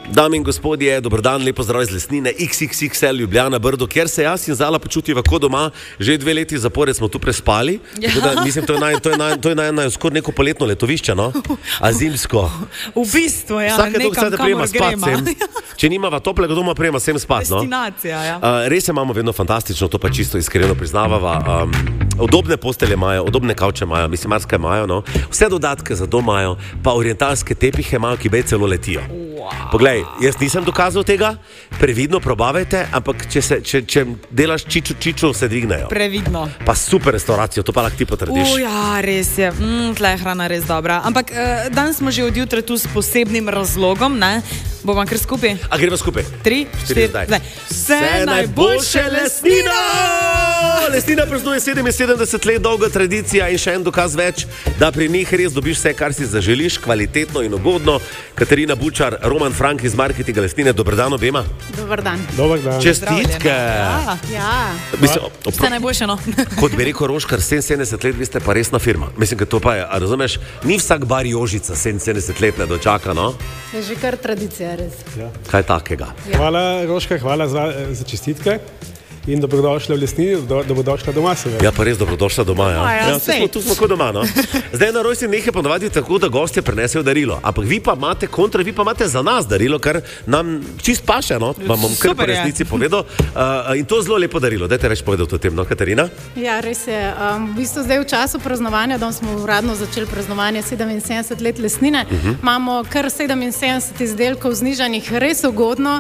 Dame in gospodje, dober dan, lepo zdrav iz Lesnine, XXXL Ljubljana, Brdo, kjer se jaz in Zala počutiva kot doma. Že 2 leti zapored smo tu prespali. Da, mislim, to je skoraj neko poletno letovišče, no? A zimsko. V bistvu, ja. Vsake toliko se da prijema spat sem. Če nimava toplega doma, prijema sem spat, no? Destinacija, ja. Res imamo vedno fantastično, to pa čisto iskreno priznavava. Udobne postelje imajo, udobne kavče imajo, mislim, marsikaj imajo, no? Vse dodatke za dom imajo, pa orientalske tepihe imajo, ki bej celo letijo. Poglej, jaz nisem dokazal tega, previdno probavajte, ampak če delaš čiču, se dvignejo. Previdno. Pa super restauracijo, to pa lahko ti potrdiš. Ja, res je. Tle je hrana res dobra. Ampak danes smo že od jutra tu s posebnim razlogom, ne? Bomo kar skupaj? A greva skupaj? 3, 4, zdaj. Vse najboljše, Lesnina! Lesnina praznuje 77 let dolga tradicija in še en dokaz več, da pri njih res dobiš vse, kar si zaželiš, kvalitetno in ugodno. Katarina Bučar, Roman Frank iz marketinga Lesnine, dober dan obema. Dober dan. Dober dan. Čestitke. Ja. Vse najboljše, no. Kot bi rekel Roškar, 77 let, vi ste pa resna firma. Mislim, da to pa je, a razumeš, ni vsak bar Jožica 77 let ne dočaka, no? Je že kar tradicija, res. Ja. Kaj takega? Ja. Hvala, Roškar, hvala za čestitke. In dobrodošla v Lesnini, dobrodošla doma seveda. Ja, pa res dobrodošla doma, ja. Ja, Tu smo kot doma, no. Zdaj na rojstni dneh je ponovadi tako, da gostje prinesejo darilo. Ampak vi pa imate vi pa imate za nas darilo, kar nam čist paše, no. Vam bom kar po resnici povedal. In to zelo lepo darilo. Dajte več povedati o tem, no, Katarina? Ja, res je. V bistvu zdaj v času praznovanja, da smo uradno začeli praznovanje 77 let Lesnine, imamo kar 77 izdelkov znižanih res ugodno,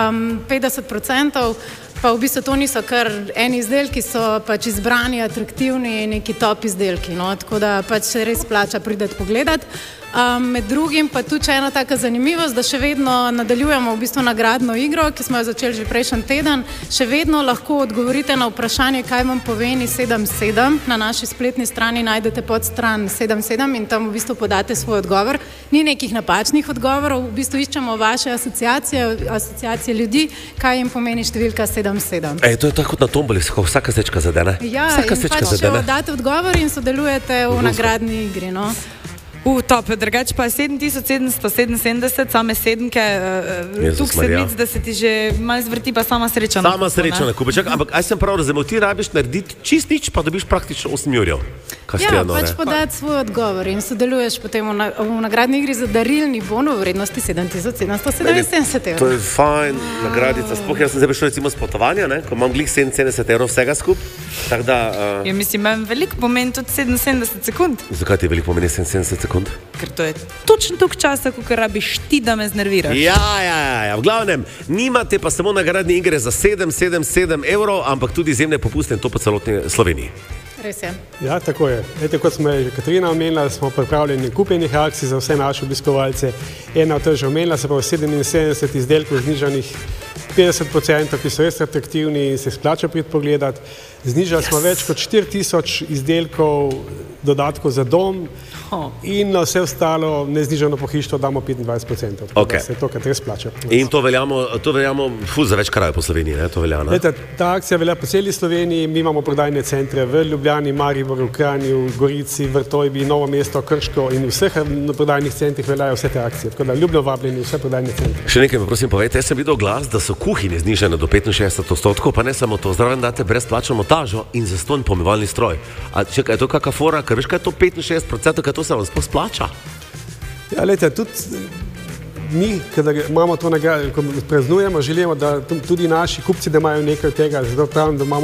50%. Pa v bistvu to niso kar eni izdelki, so pač izbrani, atraktivni, neki top izdelki, no, tako da pač se res plača prideti pogledati. Med drugim pa tudi ena taka zanimivost, da še vedno nadaljujemo v bistvu nagradno igro, ki smo jo začeli že prejšnji teden. Še vedno lahko odgovorite na vprašanje, kaj vam pomeni 77. Na naši spletni strani najdete podstran 77 in tam v bistvu podate svoj odgovor. Ni nekih napačnih odgovorov, v bistvu iščemo vaše asociacije ljudi, kaj jim pomeni številka 77. To je tako kot na tomboli, vsaka sečka zadene. Ja, vsaka in sečka pač zadene. date odgovor in sodelujete v nagradni igri, no. Top, drugače pa 7777, same sedemke, tukaj sedmic, da se ti že malo zvrti, pa sama sreča. Sama sreča na kupeček, ampak aj sem prav razumel, ti rabiš narediti čist nič, pa dobiš praktično 8 jurjev. Ja, pač podati svoj odgovor in sodeluješ potem v nagradni igri za darilni bon v vrednosti 7777 evrov. To je fajn, nagradica. Sploh jaz sem zdaj prišel recimo s potovanja, ne, ko imam glih 77 evrov vsega skup. Tak da, Ja, mislim, imam veliko pomen tudi 77 sekund. Zakaj ti veliko pomeni 77 sekund? Ker to je točno toliko časa, ko rabiš ti, da me znerviraš. Ja. V glavnem, nimate pa samo nagradne igre za 777 evrov, ampak tudi izjemne popuste in to po celotni Sloveniji. Res je. Ja, tako je. Ete, kot smo že Katarina omenila, smo pripravljeni kupenih akcij za vse naše obiskovalce. Ena od teh že omenila, se pravi 77 izdelkov znižanih 50%, ki so res atraktivni in se splača priti pogledati. Znižali smo več kot 4000 izdelkov dodatkov za dom in na vse ostalo neznižano pohištvo damo 25%. Okay. Se to, kar res plača. In to veljamo za več krajev po Sloveniji, ne? To velja, ne? Leta, ta akcija velja po celi Sloveniji, mi imamo prodajne centre v Ljubljani, Mariboru, Kranju, Gorici, Vrtojbi, Novo mesto, Krško in v vseh prodajnih centrih veljajo vse te akcije. Tako da ljubno vabljeni vse prodajne centre. Še nekaj me prosim povejte, jaz sem videl glas, da so kuhinje znižene do 65%, pa ne samo to, zraven date brezplačno montažo in zastonj pomivalni stroj. A čekaj, je to kakšna fora, ker veš kaj je to 65%, kaj to se vam sploh splača? Ja, lejte, tudi mi, kadar imamo to nagrado, ko praznujemo, želimo, da tudi naši kupci, da imajo nekaj od tega, zato pravim, da imamo